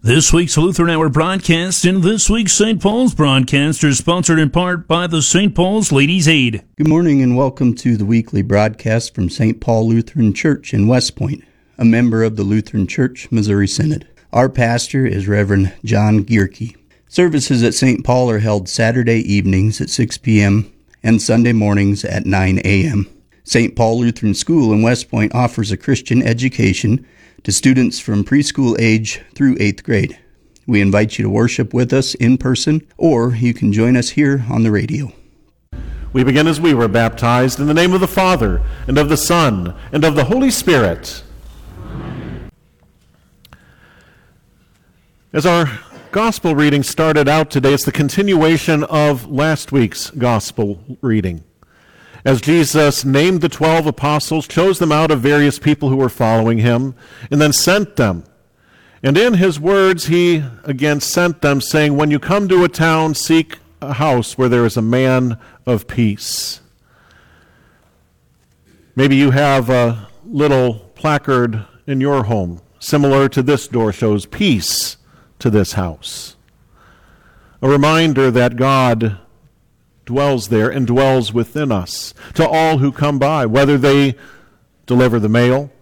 This week's Lutheran Hour broadcast and this week's St. Paul's broadcast are sponsored in part by the St. Paul's Ladies' Aid. Good morning and welcome to the weekly broadcast from St. Paul Lutheran Church in West Point, a member of the Lutheran Church Missouri Synod. Our pastor is Reverend John Gierke. Services at St. Paul are held Saturday evenings at 6 p.m. and Sunday mornings at 9 a.m. St. Paul Lutheran School in West Point offers a Christian education to students from preschool age through 8th grade. We invite you to worship with us in person, or you can join us here on the radio. We begin as we were baptized in the name of the Father, and of the Son, and of the Holy Spirit. Amen. As our gospel reading started out today, it's the continuation of last week's gospel reading. As Jesus named the 12 apostles, chose them out of various people who were following him, and then sent them. And in his words, he again sent them, saying, when you come to a town, seek a house where there is a man of peace. Maybe you have a little placard in your home, similar to this door, shows peace to this house. A reminder that God dwells there and dwells within us to all who come by, whether they deliver the mail,